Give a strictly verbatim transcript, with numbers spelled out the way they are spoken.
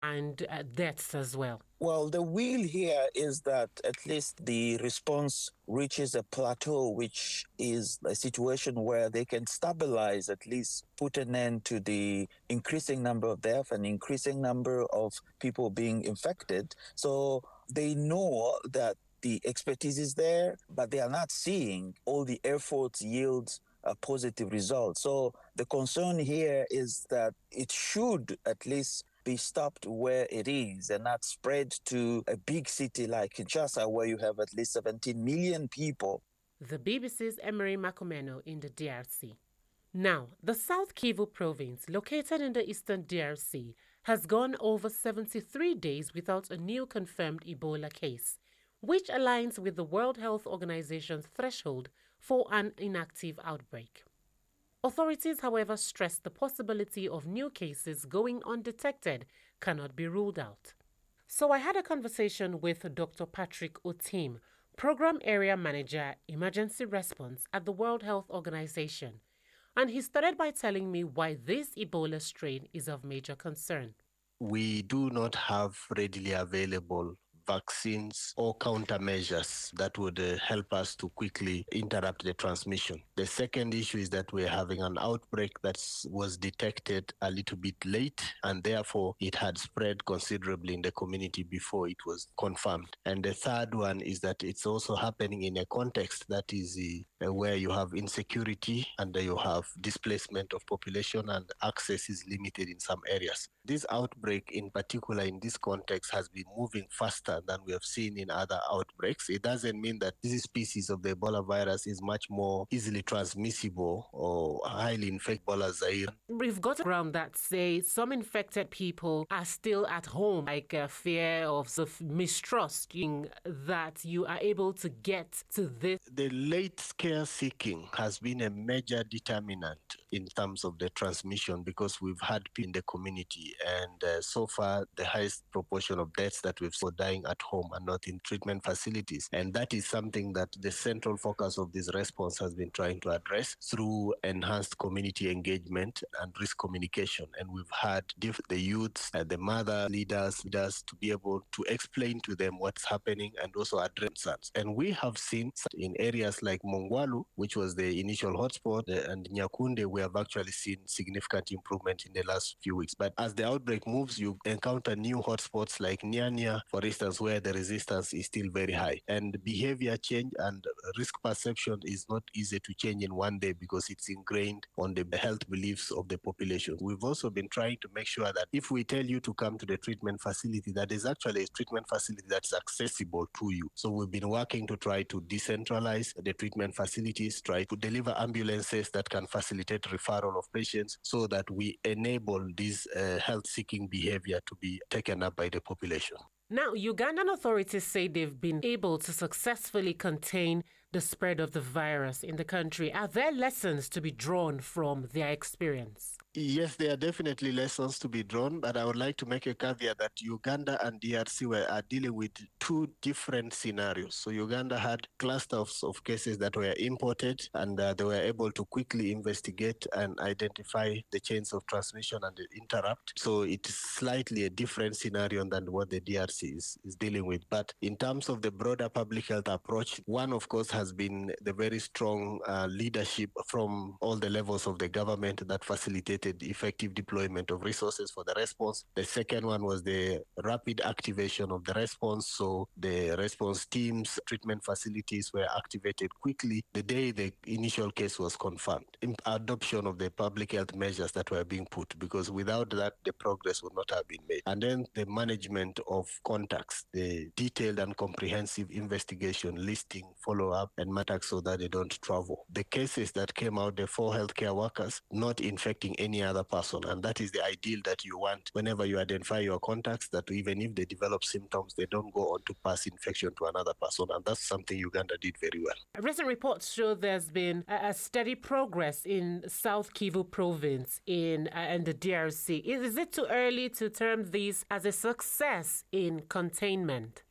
and uh, deaths as well? Well, the will here is that at least the response reaches a plateau, which is a situation where they can stabilize, at least put an end to the increasing number of deaths and increasing number of people being infected. So they know that the expertise is there, but they are not seeing all the efforts yield a positive result. So the concern here is that it should at least be stopped where it is and not spread to a big city like Kinshasa, where you have at least seventeen million people. The B B C's Emery Makomeno in the D R C. Now, the South Kivu province, located in the eastern D R C, has gone over seventy-three days without a new confirmed Ebola case, which aligns with the World Health Organization's threshold for an inactive outbreak. Authorities, however, stress the possibility of new cases going undetected cannot be ruled out. So I had a conversation with Doctor Patrick Otim, Program Area Manager, Emergency Response at the World Health Organization, and he started by telling me why this Ebola strain is of major concern. We do not have readily available vaccines or countermeasures that would uh, help us to quickly interrupt the transmission. The second issue is that we're having an outbreak that was detected a little bit late, and therefore it had spread considerably in the community before it was confirmed. And the third one is that it's also happening in a context that is uh, where you have insecurity and you have displacement of population and access is limited in some areas. This outbreak in particular in this context has been moving faster than we have seen in other outbreaks. It doesn't mean that this species of the Ebola virus is much more easily transmissible or highly infected Ebola Zaire. We've got around that say some infected people are still at home, like a fear of, of mistrust that you are able to get to this. The late care seeking has been a major determinant in terms of the transmission because we've had people in the community, and uh, so far the highest proportion of deaths that we've seen dying at home and not in treatment facilities. And that is something that the central focus of this response has been trying to address through enhanced community engagement and risk communication. And we've had the youths and the mother leaders, leaders to be able to explain to them what's happening and also address concerns. And we have seen in areas like Mongwalu, which was the initial hotspot, and Nyakunde, we have actually seen significant improvement in the last few weeks. But as the outbreak moves, you encounter new hotspots like Nyanya, for instance, where the resistance is still very high. And behavior change and risk perception is not easy to change in one day because it's ingrained on the health beliefs of the population. We've also been trying to make sure that if we tell you to come to the treatment facility, that is actually a treatment facility that's accessible to you. So we've been working to try to decentralize the treatment facilities, try to deliver ambulances that can facilitate referral of patients so that we enable this uh, health-seeking behavior to be taken up by the population. Now, Ugandan authorities say they've been able to successfully contain the spread of the virus in the country. Are there lessons to be drawn from their experience? Yes, there are definitely lessons to be drawn, but I would like to make a caveat that Uganda and D R C were are dealing with two different scenarios. So Uganda had clusters of cases that were imported, and uh, they were able to quickly investigate and identify the chains of transmission and interrupt. So it is slightly a different scenario than what the D R C is, is dealing with. But in terms of the broader public health approach, one, of course, has been the very strong uh, leadership from all the levels of the government that facilitated effective deployment of resources for the response. The second one was the rapid activation of the response. So the response teams, treatment facilities were activated quickly the day the initial case was confirmed. In adoption of the public health measures that were being put, because without that, the progress would not have been made. And then the management of contacts, the detailed and comprehensive investigation, listing, follow-up, and matters so that they don't travel. The cases that came out, the four healthcare workers not infecting any other person. And that is the ideal that you want whenever you identify your contacts, that even if they develop symptoms, they don't go on to pass infection to another person. And that's something Uganda did very well. Recent reports show there's been a, a steady progress in South Kivu province in uh, and the D R C. Is, is it too early to term these as a success in containment?